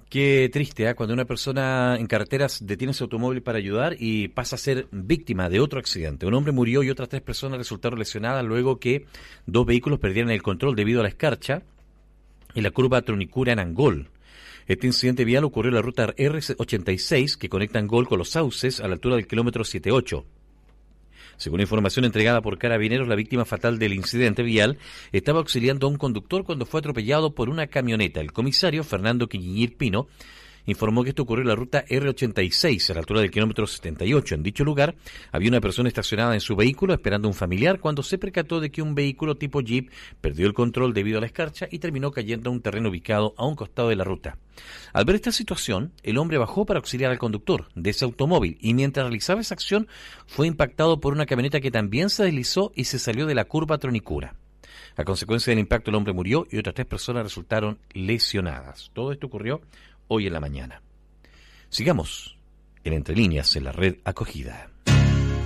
Qué triste, ¿eh? Cuando una persona en carreteras detiene su automóvil para ayudar y pasa a ser víctima de otro accidente. Un hombre murió y otras 3 personas resultaron lesionadas luego que 2 vehículos perdieron el control debido a la escarcha en la curva Tronicura en Angol. Este incidente vial ocurrió en la ruta R86 que conecta Angol con Los Sauces a la altura del kilómetro 78. Según información entregada por Carabineros, la víctima fatal del incidente vial estaba auxiliando a un conductor cuando fue atropellado por una camioneta. El comisario, Fernando Quiñiñir Pino, informó que esto ocurrió en la ruta R86, a la altura del kilómetro 78. En dicho lugar, había una persona estacionada en su vehículo esperando a un familiar cuando se percató de que un vehículo tipo Jeep perdió el control debido a la escarcha y terminó cayendo a un terreno ubicado a un costado de la ruta. Al ver esta situación, el hombre bajó para auxiliar al conductor de ese automóvil y mientras realizaba esa acción fue impactado por una camioneta que también se deslizó y se salió de la curva Tronicura. A consecuencia del impacto, el hombre murió y otras 3 personas resultaron lesionadas. Todo esto ocurrió hoy en la mañana. Sigamos en Entre Líneas en la red Acogida.